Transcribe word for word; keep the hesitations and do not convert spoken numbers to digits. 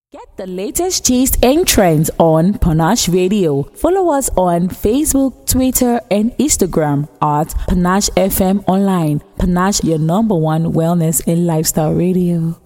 Get the latest gist and trends on Panache Radio. Follow us on Facebook, Twitter, and Instagram at Panache F M Online. Panache, your number one wellness and lifestyle radio.